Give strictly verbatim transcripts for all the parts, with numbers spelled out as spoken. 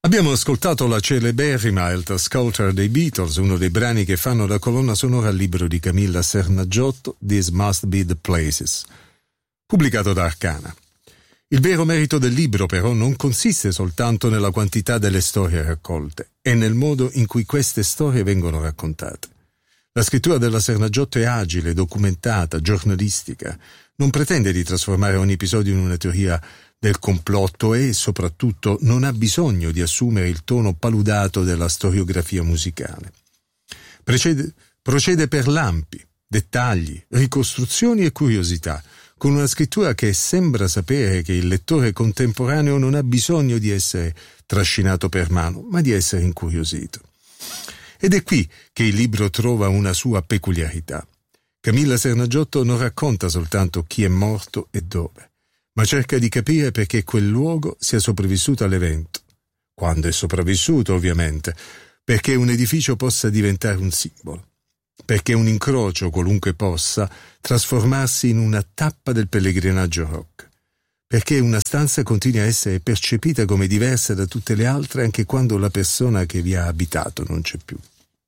Abbiamo ascoltato la celeberrima Helter Skelter dei Beatles, uno dei brani che fanno da colonna sonora al libro di Camilla Sernagiotto, This Must Be the Places, pubblicato da Arcana. Il vero merito del libro, però, non consiste soltanto nella quantità delle storie raccolte, è nel modo in cui queste storie vengono raccontate. La scrittura della Sernagiotto è agile, documentata, giornalistica, non pretende di trasformare ogni episodio in una teoria del complotto e, soprattutto, non ha bisogno di assumere il tono paludato della storiografia musicale. Precede, procede per lampi, dettagli, ricostruzioni e curiosità, con una scrittura che sembra sapere che il lettore contemporaneo non ha bisogno di essere trascinato per mano, ma di essere incuriosito. Ed è qui che il libro trova una sua peculiarità. Camilla Sernagiotto non racconta soltanto chi è morto e dove, ma cerca di capire perché quel luogo sia sopravvissuto all'evento. Quando è sopravvissuto, ovviamente, perché un edificio possa diventare un simbolo, perché un incrocio, qualunque possa, trasformarsi in una tappa del pellegrinaggio rock, perché una stanza continui a essere percepita come diversa da tutte le altre anche quando la persona che vi ha abitato non c'è più.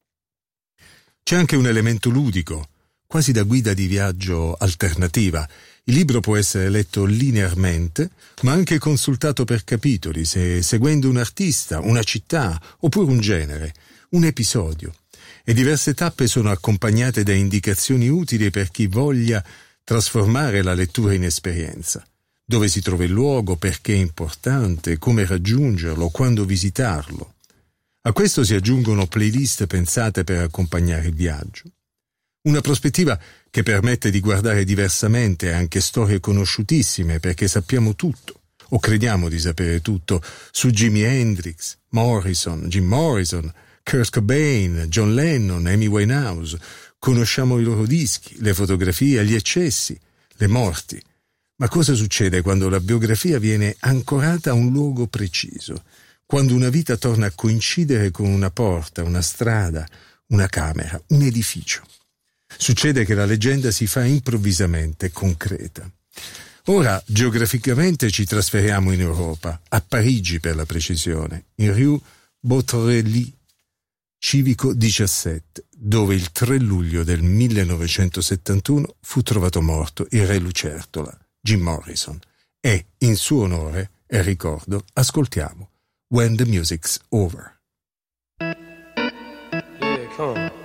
C'è anche un elemento ludico, quasi da guida di viaggio alternativa. Il libro può essere letto linearmente, ma anche consultato per capitoli, se seguendo un artista, una città, oppure un genere, un episodio. E diverse tappe sono accompagnate da indicazioni utili per chi voglia trasformare la lettura in esperienza. Dove si trova il luogo, perché è importante, come raggiungerlo, quando visitarlo. A questo si aggiungono playlist pensate per accompagnare il viaggio. Una prospettiva che permette di guardare diversamente anche storie conosciutissime, perché sappiamo tutto, o crediamo di sapere tutto, su Jimi Hendrix, Morrison, Jim Morrison, Kurt Cobain, John Lennon, Amy Winehouse. Conosciamo i loro dischi, le fotografie, gli eccessi, le morti. Ma cosa succede quando la biografia viene ancorata a un luogo preciso? Quando una vita torna a coincidere con una porta, una strada, una camera, un edificio? Succede che la leggenda si fa improvvisamente concreta. Ora, geograficamente ci trasferiamo in Europa, a Parigi per la precisione, in Rue Beautrellis, civico diciassette, dove il tre luglio del millenovecentosettantuno fu trovato morto il re lucertola, Jim Morrison, e in suo onore e ricordo ascoltiamo When the Music's Over. Yeah, come on.